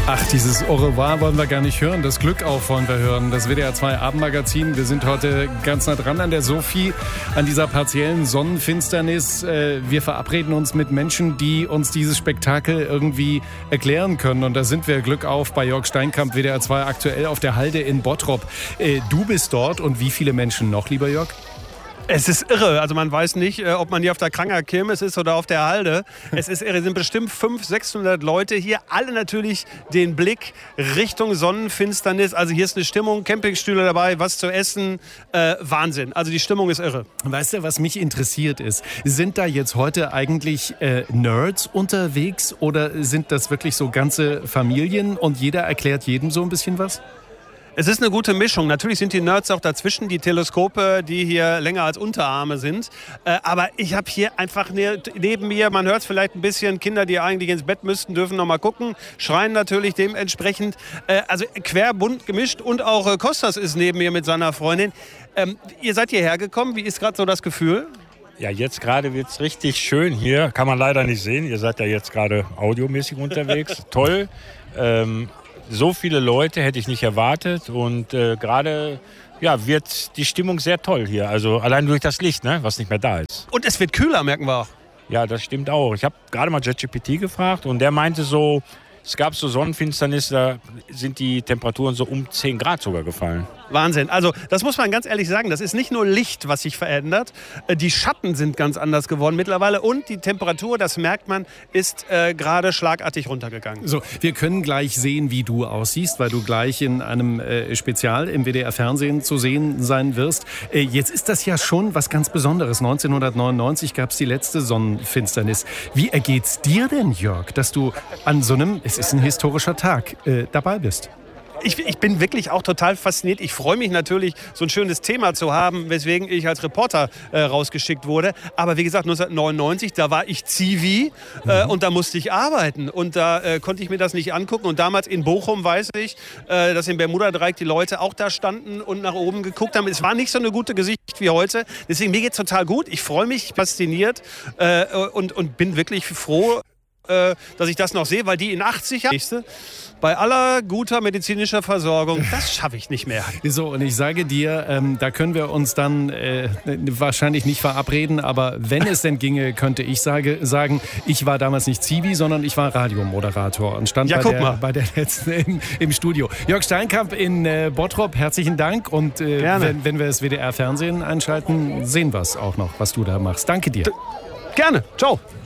Ach, dieses Au revoir wollen wir gar nicht hören. Das Glück auf wollen wir hören. Das WDR 2 Abendmagazin. Wir sind heute ganz nah dran an der Sophie, an dieser partiellen Sonnenfinsternis. Wir verabreden uns mit Menschen, die uns dieses Spektakel irgendwie erklären können. Und da sind wir, Glück auf, bei Jörg Steinkamp, WDR 2 aktuell auf der Halde in Bottrop. Du bist dort und wie viele Menschen noch, lieber Jörg? Es ist irre. Also man weiß nicht, ob man hier auf der Kranger Kirmes ist oder auf der Halde. Es ist irre. Es sind bestimmt 500-600 Leute hier. Alle natürlich den Blick Richtung Sonnenfinsternis. Also hier ist eine Stimmung, Campingstühle dabei, was zu essen. Wahnsinn. Also die Stimmung ist irre. Weißt du, was mich interessiert ist? Sind da jetzt heute eigentlich Nerds unterwegs oder sind das wirklich so ganze Familien und jeder erklärt jedem so ein bisschen was? Es ist eine gute Mischung. Natürlich sind die Nerds auch dazwischen, die Teleskope, die hier länger als Unterarme sind. Aber ich habe hier einfach neben mir, man hört es vielleicht ein bisschen, Kinder, die eigentlich ins Bett müssten, dürfen noch mal gucken, schreien natürlich dementsprechend. Also querbunt gemischt und auch Kostas ist neben mir mit seiner Freundin. Ihr seid hierher gekommen. Wie ist gerade so das Gefühl? Ja, jetzt gerade wird es richtig schön hier. Kann man leider nicht sehen. Ihr seid ja jetzt gerade audiomäßig unterwegs. Toll. So viele Leute hätte ich nicht erwartet und gerade wird die Stimmung sehr toll hier. Also allein durch das Licht, ne, was nicht mehr da ist. Und es wird kühler, merken wir auch. Ja, das stimmt auch. Ich habe gerade mal ChatGPT gefragt und der meinte so, es gab so Sonnenfinsternis, da sind die Temperaturen so um 10 Grad sogar gefallen. Wahnsinn. Also das muss man ganz ehrlich sagen, das ist nicht nur Licht, was sich verändert. Die Schatten sind ganz anders geworden mittlerweile und die Temperatur, das merkt man, ist gerade schlagartig runtergegangen. So, wir können gleich sehen, wie du aussiehst, weil du gleich in einem Spezial im WDR-Fernsehen zu sehen sein wirst. Jetzt ist das ja schon was ganz Besonderes. 1999 gab es die letzte Sonnenfinsternis. Wie ergeht's dir denn, Jörg, dass du an so einem, es ist ein historischer Tag, dabei bist? Ich bin wirklich auch total fasziniert. Ich freue mich natürlich, so ein schönes Thema zu haben, weswegen ich als Reporter rausgeschickt wurde. Aber wie gesagt, 1999, da war ich Zivi und da musste ich arbeiten. Und da konnte ich mir das nicht angucken. Und damals in Bochum weiß ich, dass im Bermuda-Dreieck die Leute auch da standen und nach oben geguckt haben. Es war nicht so eine gute Gesicht wie heute. Deswegen, mir geht es total gut. Ich freue mich, fasziniert und bin wirklich froh, dass ich das noch sehe, weil die in 80 Jahren, bei aller guter medizinischer Versorgung, das schaffe ich nicht mehr. So, und ich sage dir, da können wir uns dann wahrscheinlich nicht verabreden, aber wenn es denn ginge, könnte ich sagen, ich war damals nicht Zivi, sondern ich war Radiomoderator und stand bei der letzten im Studio. Jörg Steinkamp in Bottrop, herzlichen Dank und wenn wir das WDR-Fernsehen einschalten, sehen wir es auch noch, was du da machst. Danke dir. Gerne. Ciao.